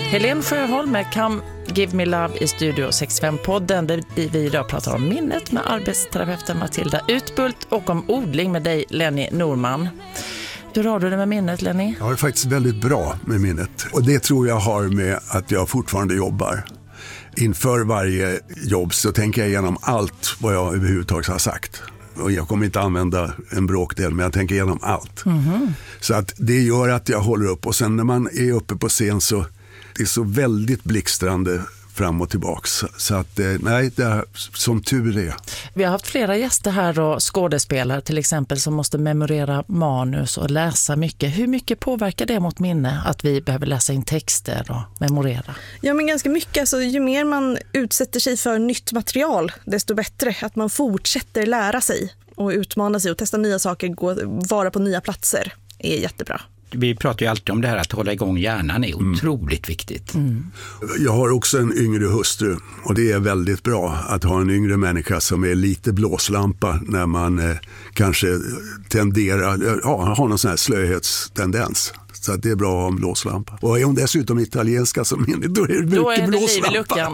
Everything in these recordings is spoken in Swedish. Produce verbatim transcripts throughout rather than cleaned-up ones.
Helene Sjöholm med Come Give Me Love i Studio sextiofem-podden där vi idag pratar om minnet med arbetsterapeuten Matilda Utbult och om odling med dig, Lenny Norman. Hur har du det med minnet, Lenny? Jag har det faktiskt väldigt bra med minnet. Och det tror jag har med att jag fortfarande jobbar. Inför varje jobb så tänker jag igenom allt vad jag överhuvudtaget har sagt. Och jag kommer inte använda en bråkdel, men jag tänker igenom allt. Mm-hmm. Så att det gör att jag håller upp. Och sen när man är uppe på scen så det är så väldigt blixtrande fram och tillbaks. Så att nej, det är som tur är. Vi har haft flera gäster här och skådespelare till exempel som måste memorera manus och läsa mycket. Hur mycket påverkar det mot minne att vi behöver läsa in texter och memorera? Ja, men ganska mycket. Alltså, ju mer man utsätter sig för nytt material, desto bättre. Att man fortsätter lära sig och utmana sig och testa nya saker, gå, vara på nya platser är jättebra. Vi pratar ju alltid om det här att hålla igång hjärnan är otroligt mm. viktigt. Mm. Jag har också en yngre hustru och det är väldigt bra att ha en yngre människa som är lite blåslampa när man eh, kanske tenderar, ja, har någon sån här slöhetstendens. Så att det är bra att ha en blåslampa. Och är hon dessutom italienska som minne, då är det mycket då är det blåslampa.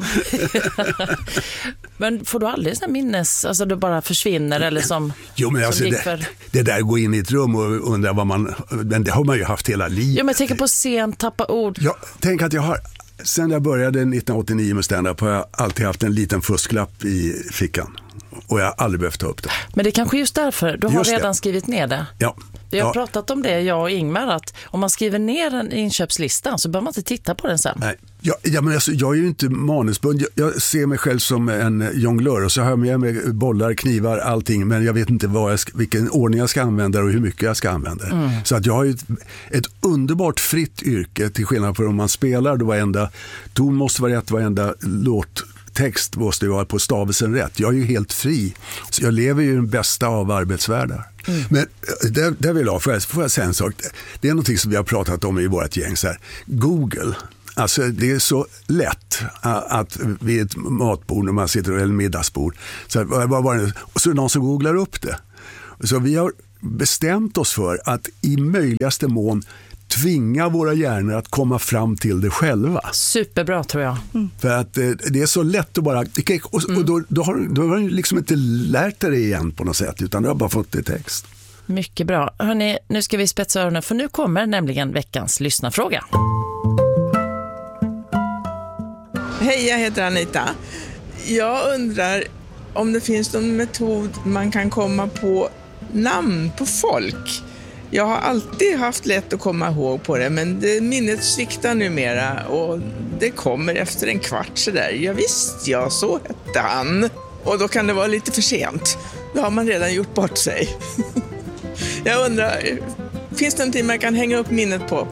Men får du aldrig sån minnes, alltså du bara försvinner eller som, jo, men alltså som det, för... det där går in i ett rum och undrar vad man, men det har man ju haft hela livet. Jo, men jag tänker på scen, tappa ord. Ja, tänk att jag har, sen jag började nittonhundraåttionio med stand-up har jag alltid haft en liten fusklapp i fickan. Och jag har aldrig behövt ta upp det. Men det är kanske just därför, du har just redan det. skrivit ner det. Ja. Vi har ja. pratat om det, jag och Ingmar, att om man skriver ner en inköpslista så behöver man inte titta på den sen. Nej. Ja, ja, men alltså, jag är ju inte manusbund. Jag, jag ser mig själv som en jonglör och så har jag med mig bollar, knivar, allting. Men jag vet inte vad jag ska, vilken ordning jag ska använda och hur mycket jag ska använda. Mm. Så att jag har ju ett, ett underbart fritt yrke till skillnad från om man spelar. Då varenda ton måste vara rätt, varenda låt. Text måste ju vara på stavelsen rätt. Jag är ju helt fri. Så jag lever ju den bästa av arbetsvärldar. Mm. Men där, där vill jag, får jag, får jag säga en sak. Det är någonting som vi har pratat om i vårt gäng. Så här. Google. Alltså det är så lätt att vid ett matbord när man sitter eller middagsbord. Så här, vad var det? Och så är det någon som googlar upp det. Så vi har bestämt oss för att i möjligaste mån tvinga våra hjärnor att komma fram till det själva. Superbra tror jag. Mm. För att eh, det är så lätt att bara... Och, och då, då, har, då har du liksom inte lärt dig det igen på något sätt, utan du har bara fått det i text. Mycket bra. Hörrni, nu ska vi spetsa öronen för nu kommer nämligen veckans lyssnarfråga. Hej, jag heter Anita. Jag undrar om det finns någon metod man kan komma på namn på folk. Jag har alltid haft lätt att komma ihåg på det, men det, minnet sviktar numera och det kommer efter en kvart så där. Ja visst, ja, så hette han. Och då kan det vara lite för sent. Då har man redan gjort bort sig. Jag undrar, finns det någonting man kan hänga upp minnet på?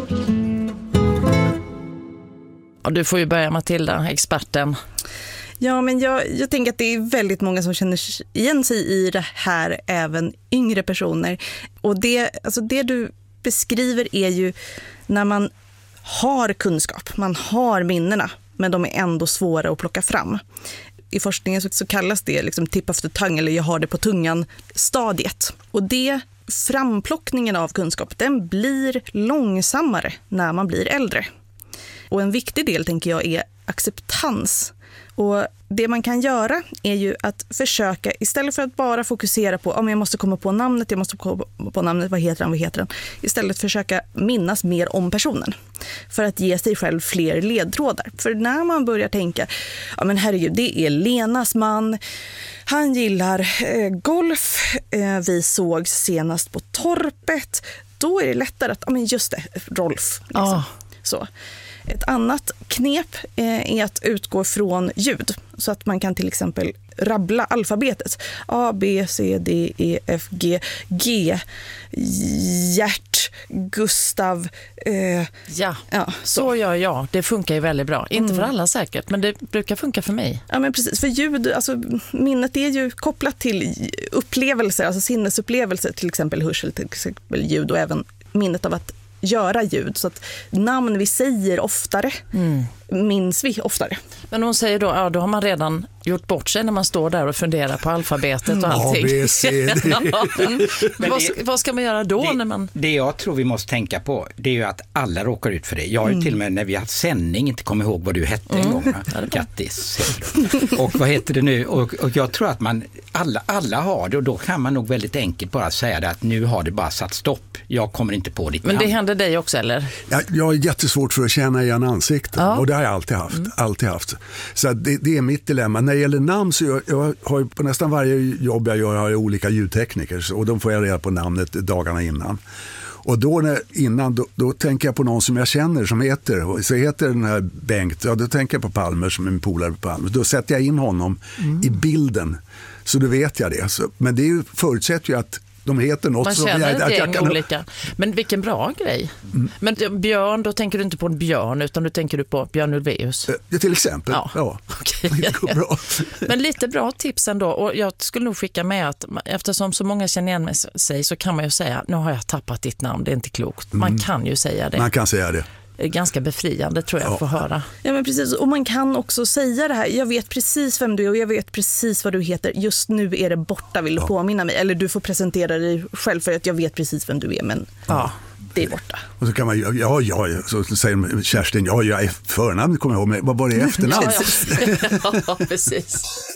Och du får ju börja, Matilda, experten. Ja, men jag, jag tänker att det är väldigt många som känner igen sig i det här, även yngre personer. Och det, alltså det du beskriver är ju när man har kunskap, man har minnena, men de är ändå svåra att plocka fram. I forskningen så, så kallas det liksom tip of the tongue, eller jag har det på tungan stadiet. Och det, framplockningen av kunskap, den blir långsammare när man blir äldre. Och en viktig del, tänker jag, är acceptans. Och det man kan göra är ju att försöka, istället för att bara fokusera på om jag måste komma på namnet, jag måste komma på namnet, vad heter han, vad heter han, istället försöka minnas mer om personen för att ge sig själv fler ledtrådar. För när man börjar tänka, ja men herregud, det är Lenas man, han gillar eh, golf, eh, vi såg senast på torpet, då är det lättare att, ja men just det, Rolf. Liksom. Oh. Så. Ett annat knep är att utgå från ljud så att man kan till exempel rabbla alfabetet. A, B, C, D, E, F, G, G, Gert, Gustav. Eh, ja, ja så. så gör jag. Det funkar ju väldigt bra. Inte mm. för alla säkert, men det brukar funka för mig. Ja, men precis. För ljud, alltså minnet är ju kopplat till upplevelser, alltså sinnesupplevelser, till exempel hörsel, till exempel ljud och även minnet av att göra ljud, så att namn vi säger oftare mm. minns vi oftare. Men hon säger då, ja då har man redan gjort bort sig när man står där och funderar på alfabetet och allting. A, B, C, D. Men vad, vad ska man göra då det, när man... Det jag tror vi måste tänka på, det är ju att alla råkar ut för det. Jag har ju mm. till och med när vi har haft sändning inte kommit ihåg vad du hette mm. en gång. Grattis. Och vad heter det nu? Och, och jag tror att man, alla, alla har det och då kan man nog väldigt enkelt bara säga det att nu har det bara satt stopp. Jag kommer inte på ditt namn. Men det händer dig också, eller? Jag, jag har jättesvårt för att känna igen ansikten ja. och det har jag alltid haft. Mm. Alltid haft. Så det, det är mitt dilemma. När det gäller namn så jag, jag har ju på nästan varje jobb jag gör har jag olika ljudtekniker och de får jag reda på namnet dagarna innan. Och då när, innan, då, då tänker jag på någon som jag känner som heter, så heter den här Bengt, ja då tänker jag på Palmer som är min polare på Palmer. Då sätter jag in honom mm. i bilden, så då vet jag det. Så, men det är ju, förutsätter ju att de heter något. Man känner ett gäng kan... olika. Men vilken bra grej. Mm. Men Björn, då tänker du inte på en björn utan du tänker du på Björn Ulvaeus. Ja, till exempel. Ja. Ja. Okay. Det går bra. Men lite bra tips ändå. Och jag skulle nog skicka med att eftersom så många känner igen sig så kan man ju säga, nu har jag tappat ditt namn, det är inte klokt. Man mm. kan ju säga det. Man kan säga det. Det är ganska befriande tror jag ja. att få höra. Ja men precis, och man kan också säga det här, jag vet precis vem du är och jag vet precis vad du heter, just nu är det borta, vill du ja. påminna mig? Eller du får presentera dig själv för att jag vet precis vem du är, men ja, det är borta. Och så kan man, ja, ja, så säger Kerstin, ja, jag är förnamn, kommer jag ihåg, men vad var det efternamn? ja, ja. ja, precis.